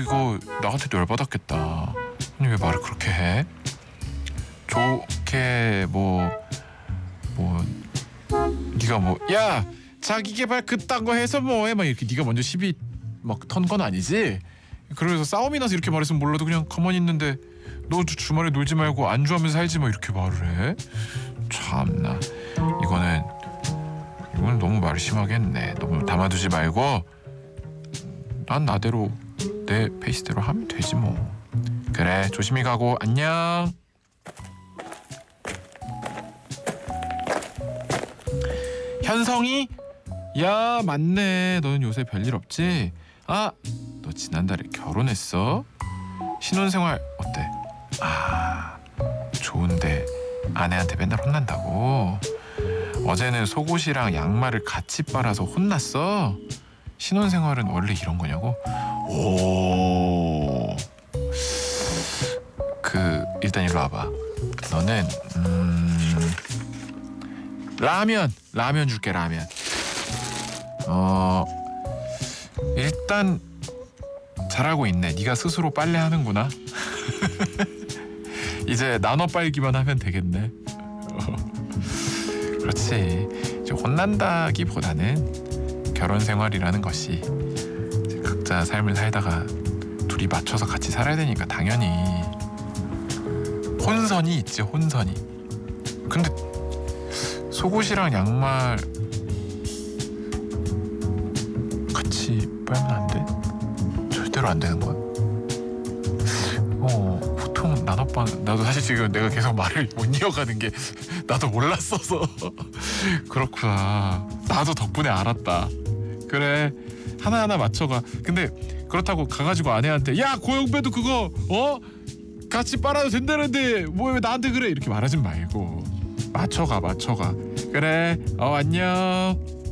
이거 나한테도 열받았겠다. 아니 왜 말을 그렇게 해? 좋게 네가 야 자기개발 그딴 거 해서 뭐해 막 이렇게 네가 먼저 시비 막 턴 건 아니지? 그래서 싸움이 나서 이렇게 말했으면 몰라도 그냥 가만히 있는데 너 주말에 놀지 말고 안주하면서 살지 마 이렇게 말을 해? 참나 이거는 너무 말을 심하게 했네. 너무 담아두지 말고 난 나대로 내 페이스대로 하면 되지 뭐. 그래 조심히 가고 안녕. 현성이? 야 맞네. 너는 요새 별일 없지? 아 너 지난달에 결혼했어? 신혼생활 어때? 아 좋은데 아내한테 맨날 혼난다고? 어제는 속옷이랑 양말을 같이 빨아서 혼났어? 신혼생활은 원래 이런 거냐고? 오 일단 일로 와봐. 너는 라면 줄게. 라면. 일단 잘하고 있네. 네가 스스로 빨래하는구나. 이제 나눠 빨기만 하면 되겠네. 그렇지. 이제 혼난다기보다는 결혼 생활이라는 것이 각자 삶을 살다가 둘이 맞춰서 같이 살아야 되니까 당연히 혼선이 있지. 혼선이. 근데 속옷이랑 양말 같이 빨면 안 돼? 절대로 안 되는 거야? 보통 나도 사실 지금 내가 계속 말을 못 이어가는 게 나도 몰랐어서 그렇구나. 나도 덕분에 알았다. 그래 하나하나 맞춰가. 근데 그렇다고 가가지고 아내한테 야 고영배도 그거 같이 빨아도 된다는데 뭐 왜 나한테 그래 이렇게 말하지 말고 맞춰가. 그래 안녕.